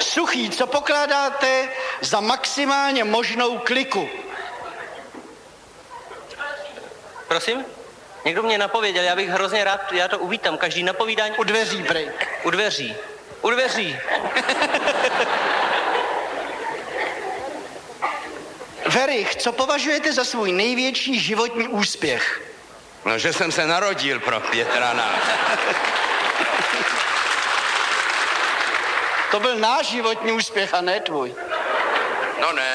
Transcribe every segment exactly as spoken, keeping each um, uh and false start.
Suchý, co pokládáte za maximálně možnou kliku? Prosím? Někdo mě napověděl, já bych hrozně rád, já to uvítám, každý napovídání. U dveří, prej. U dveří. U dveří. Verich, co považujete za svůj největší životní úspěch? No, že jsem se narodil pro Pětrana. To byl náš životní úspěch a ne tvůj. No ne.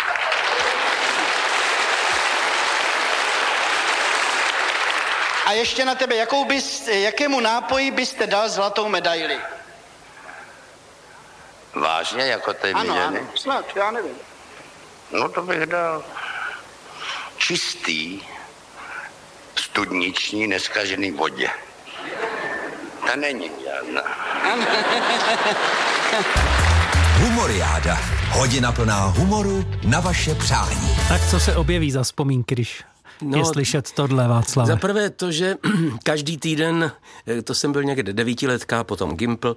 A ještě na tebe, jakou bys, jakému nápoji byste dal zlatou medaili? Vážně, jako ty Ano, míněny? ano, snad, já nevím. No to bych dal čistý, studniční, neskažený vodě. Ta není žádná. Humoriáda. Hodina plná humoru na vaše přání. Tak co se objeví za vzpomínky, když no, je slyšet tohle, Václav? Za prvé to, že každý týden, to jsem byl někde devítiletka, potom Gimpl,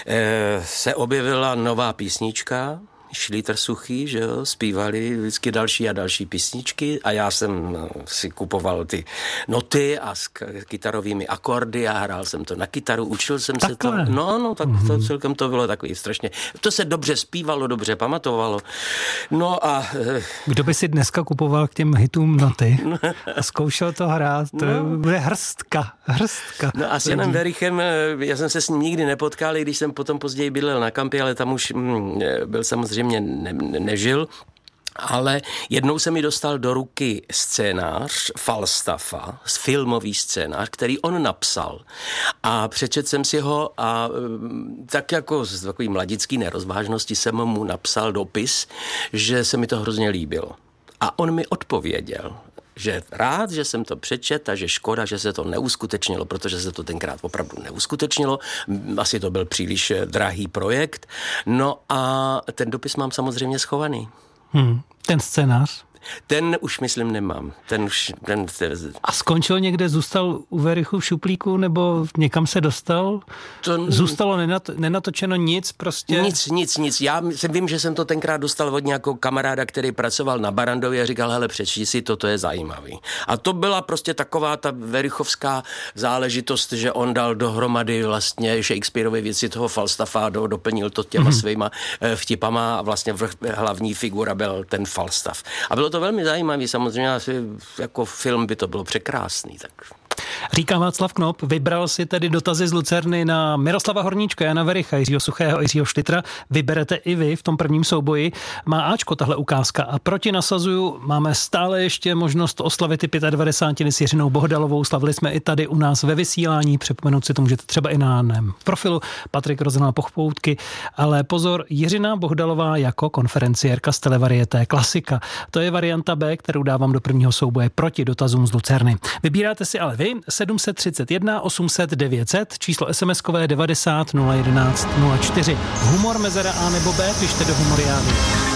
se objevila nová písnička, Šlítr suchý, že jo, zpívali vždycky další a další písničky a já jsem si kupoval ty noty a s kytarovými akordy a hrál jsem to na kytaru, učil jsem Takhle. se to. No, no, tak to celkem to bylo takový strašně. To se dobře zpívalo, dobře pamatovalo. No a... Kdo by si dneska kupoval k těm hitům noty a zkoušel to hrát, to no. bude hrstka, hrstka. No a s Janem Verichem, já jsem se s ním nikdy nepotkal, i když jsem potom později bydlel na kampě, ale tam už mm, byl samozřejmě mě ne, ne, nežil, ale jednou se mi dostal do ruky scénář Falstaffa, filmový scénář, který on napsal. A přečetl jsem si ho a tak jako z takový mladický nerozvážnosti jsem mu napsal dopis, že se mi to hrozně líbilo. A on mi odpověděl, že rád, že jsem to přečet a že škoda, že se to neuskutečnilo, protože se to tenkrát opravdu neuskutečnilo. Asi to byl příliš drahý projekt. No a ten dopis mám samozřejmě schovaný. Hmm, ten scénář? Ten už, myslím, nemám. Ten už... Ten, ten... A skončil někde, zůstal u Verichu v šuplíku, nebo někam se dostal? To... Zůstalo nenat, nenatočeno nic prostě? Nic, nic, nic. Já vím, že jsem to tenkrát dostal od nějakého kamaráda, který pracoval na Barandově a říkal, hele, přečti si, toto je zajímavý. A to byla prostě taková ta verichovská záležitost, že on dal dohromady vlastně Shakespeareovy věci toho Falstaffa, do, doplnil to těma mm-hmm. svýma vtipama a vlastně vrch, hlavní figura byl ten Falstaff. A bylo to velmi zajímavý, samozřejmě asi jako film by to bylo překrásný, tak... Říká Václav Knop, vybral si tedy dotazy z Lucerny na Miroslava Horníčka, Jana Vericha, Jiřího Suchého, Jiřího Štytra. Vyberete i vy v tom prvním souboji. Má Ačko tahle ukázka a proti nasazuju máme stále ještě možnost oslavit i devadesátiny s Jiřinou Bohdalovou. Slavili jsme i tady u nás ve vysílání. Připomenout si to můžete třeba i na mém profilu Patrik Rozená Pochpoutky. Ale pozor, Jiřina Bohdalová jako konferenciérka z televarieté Klasika. To je varianta B, kterou dávám do prvního souboje proti dotazům z Lucerny. Vybíráte si ale vy sedm set třicet jedna osm set devět set, číslo SMSkové devadesát nula jedenáct nula čtyři. Humor mezera A nebo B, pište do Humoriády.